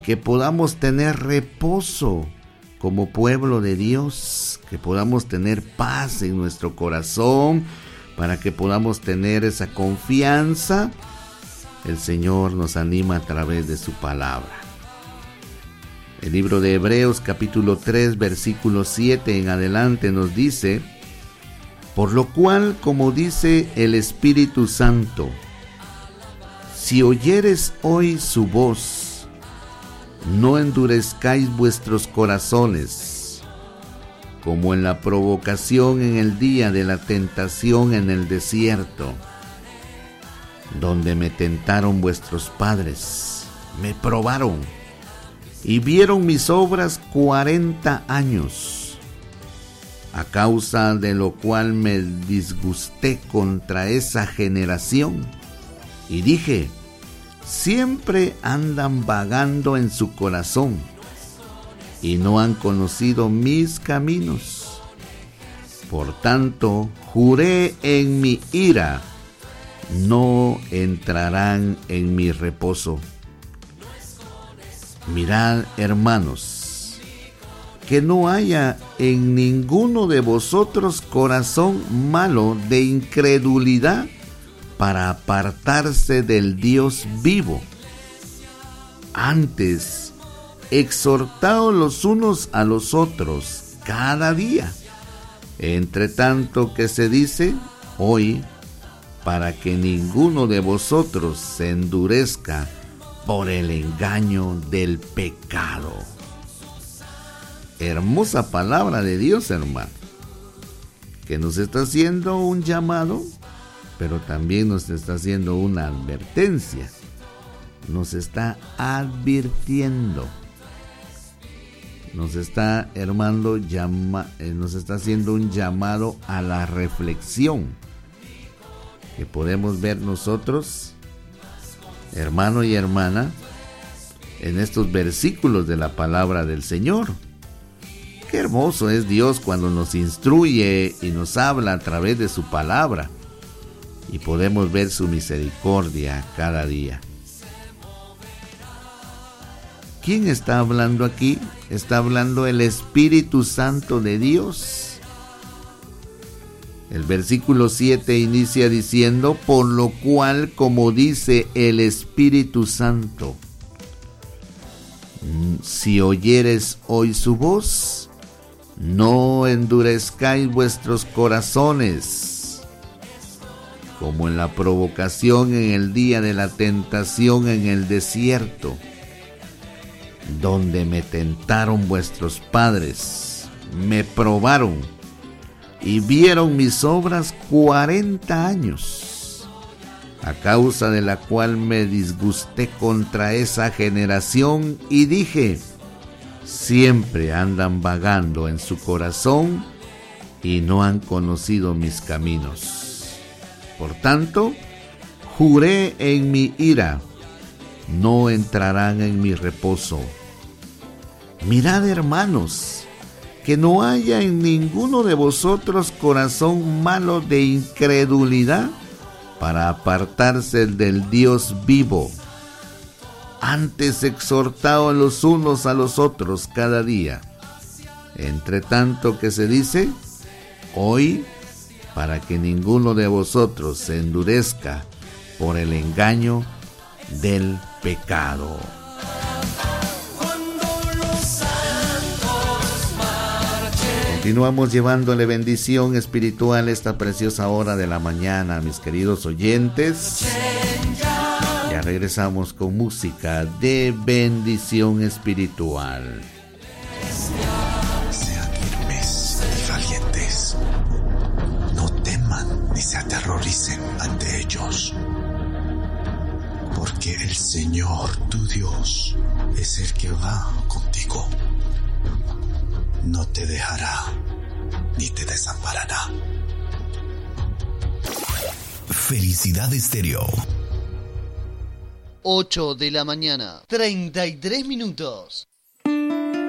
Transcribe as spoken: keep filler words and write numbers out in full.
que podamos tener reposo como pueblo de Dios, que podamos tener paz en nuestro corazón, para que podamos tener esa confianza. El Señor nos anima a través de su palabra. El libro de Hebreos capítulo tres versículo siete en adelante nos dice: por lo cual, como dice el Espíritu Santo, si oyeres hoy su voz, no endurezcáis vuestros corazones, como en la provocación en el día de la tentación en el desierto, donde me tentaron vuestros padres, me probaron y vieron mis obras cuarenta años, a causa de lo cual me disgusté contra esa generación, y dije: siempre andan vagando en su corazón, y no han conocido mis caminos. Por tanto, juré en mi ira: no entrarán en mi reposo. Mirad, hermanos, que no haya en ninguno de vosotros corazón malo de incredulidad para apartarse del Dios vivo. Antes, exhortaos los unos a los otros cada día, entre tanto que se dice hoy, para que ninguno de vosotros se endurezca por el engaño del pecado. Hermosa palabra de Dios, hermano, que nos está haciendo un llamado, pero también nos está haciendo una advertencia. Nos está advirtiendo. Nos está, hermano, llama, eh, nos está haciendo un llamado a la reflexión, que podemos ver nosotros, hermano y hermana, en estos versículos de la palabra del Señor. Qué hermoso es Dios cuando nos instruye y nos habla a través de su palabra, y podemos ver su misericordia cada día. ¿Quién está hablando aquí? Está hablando el Espíritu Santo de Dios. El versículo siete inicia diciendo: por lo cual, como dice el Espíritu Santo, si oyeres hoy su voz, no endurezcáis vuestros corazones, como en la provocación en el día de la tentación en el desierto, donde me tentaron vuestros padres, me probaron y vieron mis obras cuarenta años, a causa de la cual me disgusté contra esa generación, y dije: siempre andan vagando en su corazón y no han conocido mis caminos. Por tanto, juré en mi ira: no entrarán en mi reposo. Mirad, hermanos, que no haya en ninguno de vosotros corazón malo de incredulidad para apartarse del Dios vivo. Antes, exhortaos los unos a los otros cada día, entre tanto que se dice hoy, para que ninguno de vosotros se endurezca por el engaño del pecado. Continuamos llevándole bendición espiritual esta preciosa hora de la mañana, mis queridos oyentes. Ya regresamos con música de bendición espiritual. Sean firmes y valientes. No teman ni se aterroricen ante ellos. Porque el Señor, tu Dios, es el que va contigo. No te dejará ni te desamparará. Felicidad Estéreo. ocho de la mañana, treinta y tres minutos.